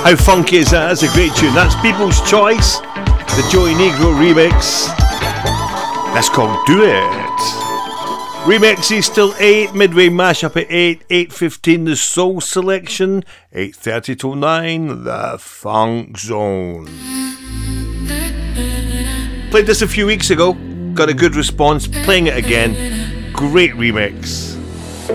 How funky is that? That's a great tune. That's People's Choice, the Joey Negro remix. That's called Do It. Remix is still 8, midway mashup at 8, 8:15 the Soul Selection, 8:30 till 9 the Funk Zone. Played this a few weeks ago, got a good response, playing it again. Great remix.